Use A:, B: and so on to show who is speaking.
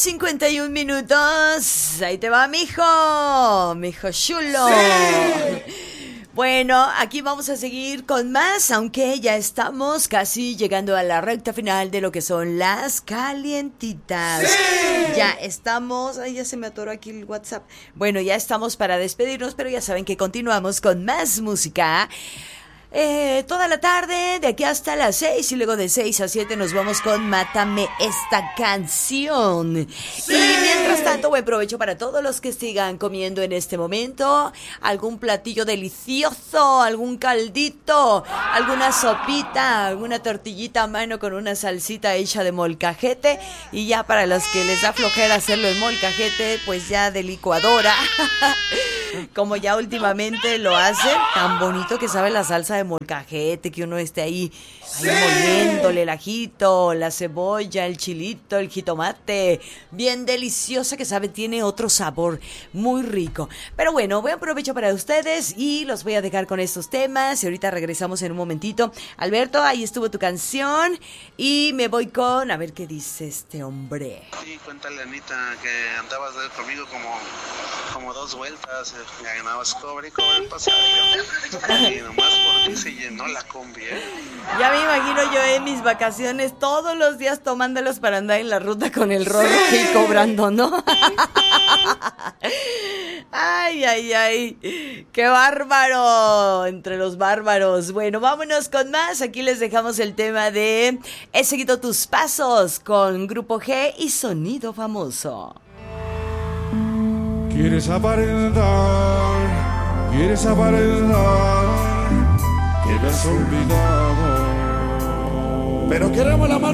A: 51 minutos. Ahí te va, mijo chulo. Sí. Bueno, aquí vamos a seguir con más, aunque ya estamos casi llegando a la recta final de lo que son las calientitas. Sí. Ya estamos, ay, ya se me atoró aquí el WhatsApp. Bueno, ya estamos para despedirnos, pero ya saben que continuamos con más música. Toda la tarde, de aquí hasta las 6, y luego de 6 a 7 nos vamos con Mátame esta canción. Sí. Y mientras tanto, buen provecho para todos los que sigan comiendo en este momento. Algún platillo delicioso, algún caldito, alguna sopita, alguna tortillita a mano con una salsita hecha de molcajete. Y ya para los que les da flojera hacerlo en molcajete, pues ya de licuadora. Como ya últimamente lo hacen, tan bonito que sabe la salsa de molcajete, que uno esté ahí moliéndole el ajito, la cebolla, el chilito, el jitomate, bien deliciosa que sabe, tiene otro sabor muy rico. Pero bueno, buen provecho para ustedes y los voy a dejar con estos temas y ahorita regresamos en un momentito. Alberto, ahí estuvo tu canción y me voy con, a ver qué dice este hombre.
B: Sí, cuéntale, Anita, que andabas conmigo como 2 vueltas, ganabas cobre, pasado. Y nomás por ti se llenó la combi, ¿eh?
A: Ya me imagino yo en mis vacaciones todos los días tomándolos para andar en la ruta con el rorro y cobrando, ¿no? Ay, qué bárbaro, entre los bárbaros. Bueno, vámonos con más. Aquí les dejamos el tema de He seguido tus pasos con Grupo G y Sonido Famoso.
C: Quieres aparentar que me has olvidado, pero queremos la mano.